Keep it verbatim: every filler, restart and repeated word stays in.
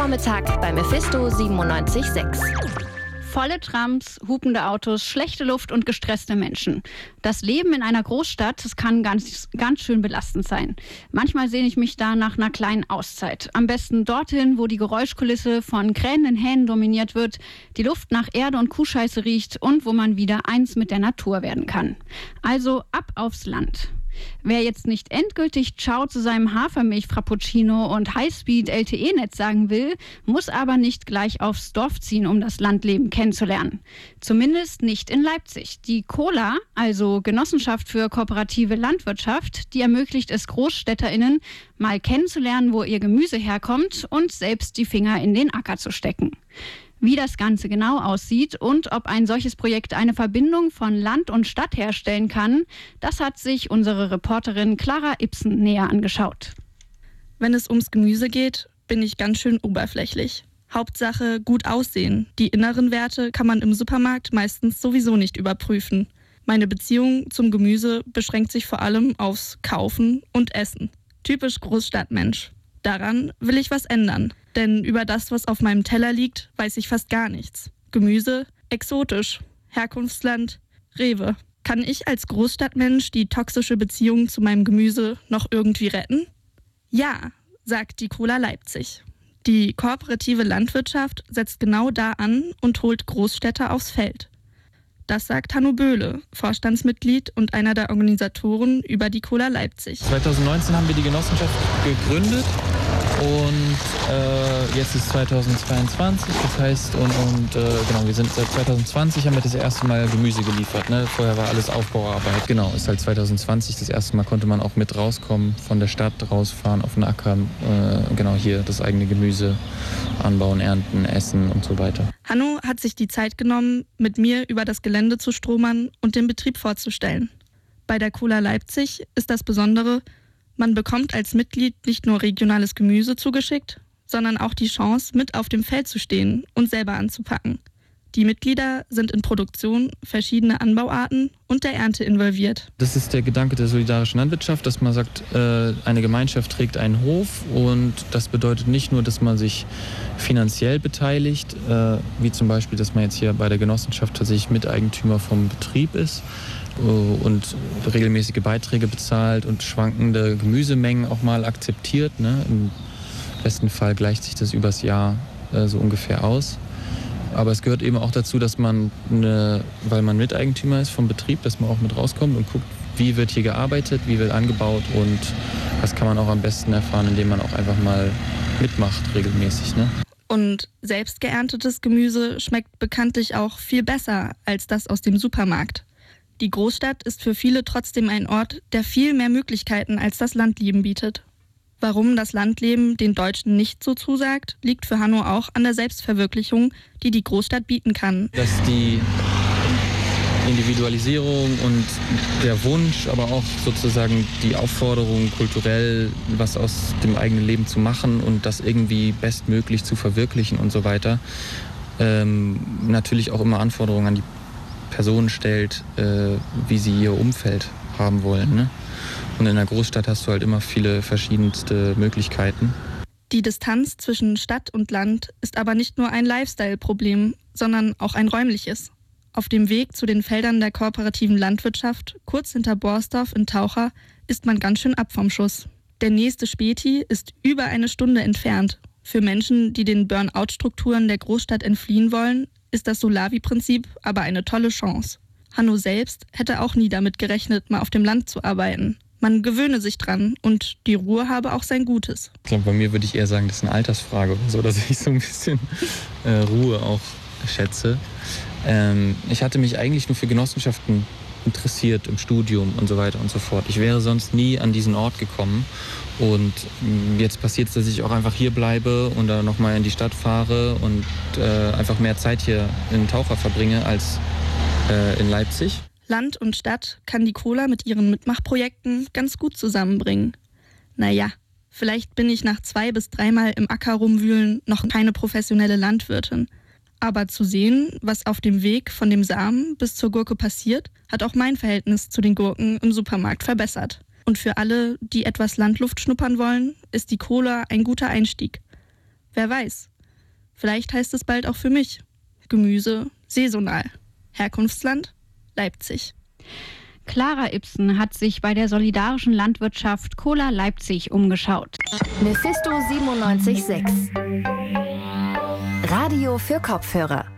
Vormittag bei Mephisto siebenundneunzig Komma sechs. Volle Trams, hupende Autos, schlechte Luft und gestresste Menschen. Das Leben in einer Großstadt, das kann ganz, ganz schön belastend sein. Manchmal sehne ich mich da nach einer kleinen Auszeit. Am besten dorthin, wo die Geräuschkulisse von krähenden Hähnen dominiert wird, die Luft nach Erde und Kuhscheiße riecht und wo man wieder eins mit der Natur werden kann. Also ab aufs Land. Wer jetzt nicht endgültig Ciao zu seinem Hafermilch-Frappuccino und Highspeed-L T E-Netz sagen will, muss aber nicht gleich aufs Dorf ziehen, um das Landleben kennenzulernen. Zumindest nicht in Leipzig. Die Cola, also Genossenschaft für kooperative Landwirtschaft, die ermöglicht es GroßstädterInnen, mal kennenzulernen, wo ihr Gemüse herkommt und selbst die Finger in den Acker zu stecken. Wie das Ganze genau aussieht und ob ein solches Projekt eine Verbindung von Land und Stadt herstellen kann, das hat sich unsere Reporterin Clara Ibsen näher angeschaut. Wenn es ums Gemüse geht, bin ich ganz schön oberflächlich. Hauptsache gut aussehen. Die inneren Werte kann man im Supermarkt meistens sowieso nicht überprüfen. Meine Beziehung zum Gemüse beschränkt sich vor allem aufs Kaufen und Essen. Typisch Großstadtmensch. Daran will ich was ändern. Denn über das, was auf meinem Teller liegt, weiß ich fast gar nichts. Gemüse, exotisch, Herkunftsland, Rewe. Kann ich als Großstadtmensch die toxische Beziehung zu meinem Gemüse noch irgendwie retten? Ja, sagt die Cola Leipzig. Die kooperative Landwirtschaft setzt genau da an und holt Großstädter aufs Feld. Das sagt Hanno Böhle, Vorstandsmitglied und einer der Organisatoren über die Cola Leipzig. zwanzig neunzehn haben wir die Genossenschaft gegründet und äh, jetzt ist zwanzig zweiundzwanzig, das heißt, und, und äh, genau, wir sind seit zwanzig zwanzig haben wir das erste Mal Gemüse geliefert. Ne? Vorher war alles Aufbauarbeit. Genau, ist halt zwanzig zwanzig das erste Mal konnte man auch mit rauskommen, von der Stadt rausfahren auf den Acker, äh, genau hier das eigene Gemüse anbauen, ernten, essen und so weiter. Hanno hat sich die Zeit genommen, mit mir über das Gelände zu stromern und den Betrieb vorzustellen. Bei der Cola Leipzig ist das Besondere, man bekommt als Mitglied nicht nur regionales Gemüse zugeschickt, sondern auch die Chance, mit auf dem Feld zu stehen und selber anzupacken. Die Mitglieder sind in Produktion, verschiedene Anbauarten und der Ernte involviert. Das ist der Gedanke der solidarischen Landwirtschaft, dass man sagt, eine Gemeinschaft trägt einen Hof und das bedeutet nicht nur, dass man sich finanziell beteiligt, wie zum Beispiel, dass man jetzt hier bei der Genossenschaft tatsächlich Miteigentümer vom Betrieb ist und regelmäßige Beiträge bezahlt und schwankende Gemüsemengen auch mal akzeptiert. Ne? Im besten Fall gleicht sich das übers Jahr so ungefähr aus. Aber es gehört eben auch dazu, dass man, eine, weil man Miteigentümer ist vom Betrieb, dass man auch mit rauskommt und guckt, wie wird hier gearbeitet, wie wird angebaut und das kann man auch am besten erfahren, indem man auch einfach mal mitmacht regelmäßig. Ne? Und selbst geerntetes Gemüse schmeckt bekanntlich auch viel besser als das aus dem Supermarkt. Die Großstadt ist für viele trotzdem ein Ort, der viel mehr Möglichkeiten als das Landleben bietet. Warum das Landleben den Deutschen nicht so zusagt, liegt für Hanno auch an der Selbstverwirklichung, die die Großstadt bieten kann. Dass die Individualisierung und der Wunsch, aber auch sozusagen die Aufforderung, kulturell was aus dem eigenen Leben zu machen und das irgendwie bestmöglich zu verwirklichen und so weiter, ähm, natürlich auch immer Anforderungen an die Personen stellt, äh, wie sie ihr Umfeld haben wollen. Ne? Und in der Großstadt hast du halt immer viele verschiedenste Möglichkeiten. Die Distanz zwischen Stadt und Land ist aber nicht nur ein Lifestyle-Problem, sondern auch ein räumliches. Auf dem Weg zu den Feldern der kooperativen Landwirtschaft, kurz hinter Borsdorf in Taucher, ist man ganz schön ab vom Schuss. Der nächste Späti ist über eine Stunde entfernt. Für Menschen, die den Burnout-Strukturen der Großstadt entfliehen wollen, ist das Solavi-Prinzip aber eine tolle Chance. Hanno selbst hätte auch nie damit gerechnet, mal auf dem Land zu arbeiten. Man gewöhne sich dran und die Ruhe habe auch sein Gutes. Ich glaube, bei mir würde ich eher sagen, das ist eine Altersfrage oder so, dass ich so ein bisschen äh, Ruhe auch schätze. Ähm, ich hatte mich eigentlich nur für Genossenschaften interessiert im Studium und so weiter und so fort. Ich wäre sonst nie an diesen Ort gekommen. Und jetzt passiert es, dass ich auch einfach hier bleibe und dann nochmal in die Stadt fahre und äh, einfach mehr Zeit hier in Taucher verbringe als äh, in Leipzig. Land und Stadt kann die Cola mit ihren Mitmachprojekten ganz gut zusammenbringen. Naja, vielleicht bin ich nach zwei bis dreimal im Acker rumwühlen noch keine professionelle Landwirtin. Aber zu sehen, was auf dem Weg von dem Samen bis zur Gurke passiert, hat auch mein Verhältnis zu den Gurken im Supermarkt verbessert. Und für alle, die etwas Landluft schnuppern wollen, ist die Cola ein guter Einstieg. Wer weiß, Vielleicht heißt es bald auch für mich: Gemüse saisonal. Herkunftsland Leipzig. Clara Ibsen hat sich bei der solidarischen Landwirtschaft Cola Leipzig umgeschaut. Mephisto siebenundneunzig Komma sechs. Radio für Kopfhörer.